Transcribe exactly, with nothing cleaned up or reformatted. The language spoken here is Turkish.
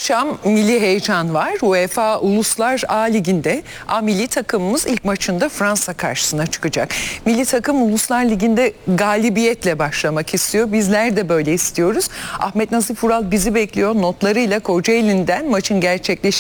Akşam milli heyecan var. UEFA Uluslar A Ligi'nde A milli takımımız ilk maçında Fransa karşısına çıkacak. Milli takım Uluslar Ligi'nde galibiyetle başlamak istiyor. Bizler de böyle istiyoruz. Ahmet Nazif Ural bizi bekliyor. Notlarıyla Kocaeli'nden maçın gerçekleşeceği